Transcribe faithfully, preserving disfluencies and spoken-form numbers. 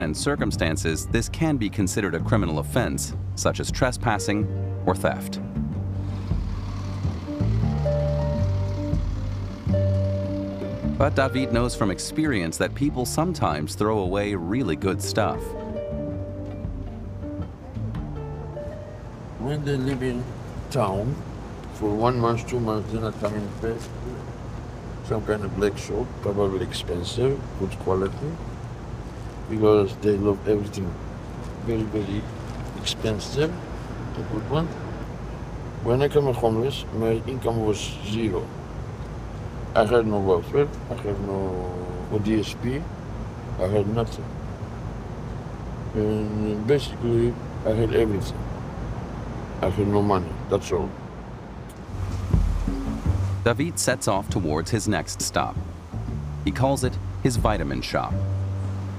and circumstances, this can be considered a criminal offense, such as trespassing or theft. But David knows from experience that people sometimes throw away really good stuff. When they live in town, for one month, two months, they're not coming back. Some kind of black soap, probably expensive, good quality, because they love everything very, very expensive, a good one. When I came homeless, my income was zero. I had no welfare, I had no D S P, I had nothing. And basically, I had everything. I had no money, that's all. David sets off towards his next stop. He calls it his vitamin shop.